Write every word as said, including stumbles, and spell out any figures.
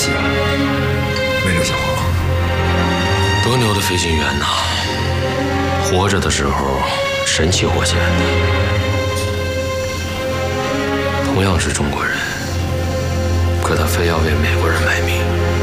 是啊，没留下话。 多牛的飞行员呐！活着的时候神气活现的，同样是中国人，可他非要为美国人卖命。